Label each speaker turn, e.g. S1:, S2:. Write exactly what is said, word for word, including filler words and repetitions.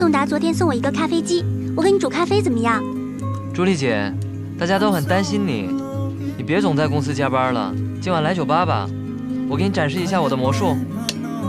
S1: 宋达昨天送我一个咖啡机，我给你煮咖啡怎么样？
S2: 朱莉姐，大家都很担心你，你别总在公司加班了，今晚来酒吧吧，我给你展示一下我的魔术。